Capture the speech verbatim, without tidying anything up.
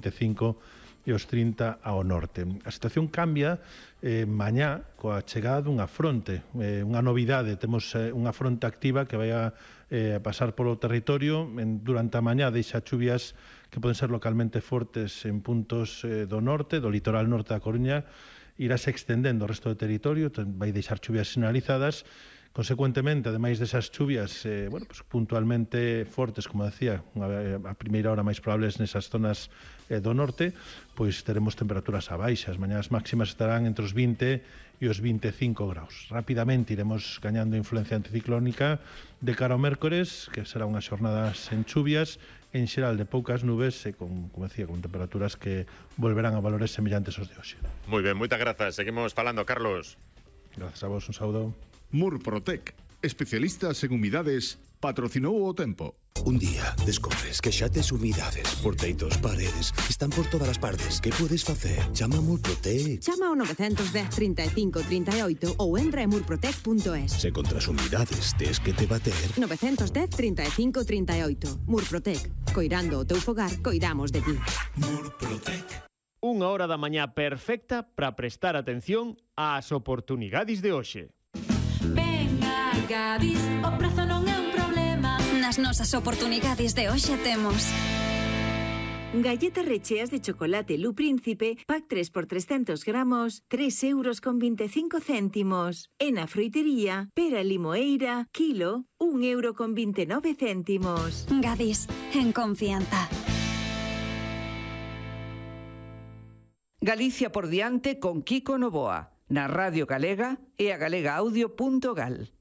vinte e cinco e os trinta ao norte. A situación cambia eh, mañá coa chegada dunha fronte, eh, unha novidade, temos eh, unha fronte activa que vai a eh, pasar polo territorio, en, durante a mañá deixa chuvias que poden ser localmente fortes en puntos eh, do norte, do litoral norte da Coruña, irase extendendo o resto do territorio, vai deixar chuvias sinalizadas. Consecuentemente, ademais desas chuvias eh, bueno, pues, puntualmente fortes, como decía, a primeira hora máis probables nesas zonas eh, do norte, pois teremos temperaturas a baixa. As mañás máximas estarán entre os vinte e os vinte e cinco graus. Rapidamente iremos gañando influencia anticiclónica de cara ao mércores, que será unha xornada sen chuvias, en xeral de poucas nubes e con, como decía, con temperaturas que volverán a valores semellantes aos de hoxe. Moi ben, moitas grazas. Seguimos falando, Carlos. Grazas a vos, un saúdo. Murprotec, especialistas en humidades, patrocinou o tempo. Un día descubres que xa tes humidades por teitos, paredes, están por todas as partes. Que podes facer? Chama a Murprotec. Chama ao nove un cero, trinta e cinco, trinta e oito ou entra en murprotec punto es. Se contra as humidades tes que te bater. nove un cero, trinta e cinco, trinta e oito. Murprotec. Coirando o teu fogar, coidamos de ti. Murprotec. Unha hora da mañá perfecta para prestar atención ás oportunidades de hoxe. Venga, Gadis, o prezo non é un problema. Nas nosas oportunidades de hoxe temos galletas recheas de chocolate Lu Príncipe, pack tres por trescentos gramos, tres euros con vinte e cinco céntimos. En a froitería, pera limoeira, kilo, un euro con vinte e nove céntimos. Gadis, en confianza. Galicia por diante con Kiko Novoa, na Radio Galega e a galega audio punto gal.